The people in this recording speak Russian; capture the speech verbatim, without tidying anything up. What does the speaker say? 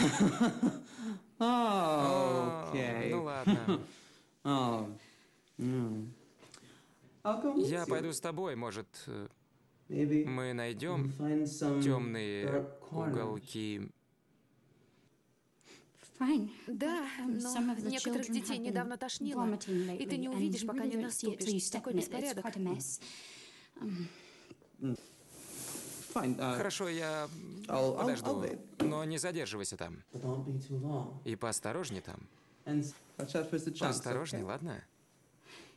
Oh, Okay. ну ладно. Oh. Mm. I'll go with Я you. пойду с тобой, может, э, Maybe мы we'll найдем find some темные dark corners. уголки. Да, но некоторых детей недавно тошнило, и ты не увидишь, пока не наступишь. Такой беспорядок. Fine. Uh, Хорошо, я I'll, I'll, подожду, I'll wait. но не задерживайся там. But don't be too long. И поосторожней там. And watch out for the chunks, Поосторожней, okay? ладно?